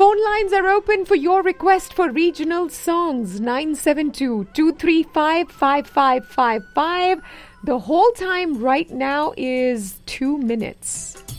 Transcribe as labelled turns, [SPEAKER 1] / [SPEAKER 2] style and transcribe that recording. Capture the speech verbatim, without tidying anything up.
[SPEAKER 1] phone lines are open for your request for regional songs. nine seven two, two three five, five five five five. The whole time right now is two minutes.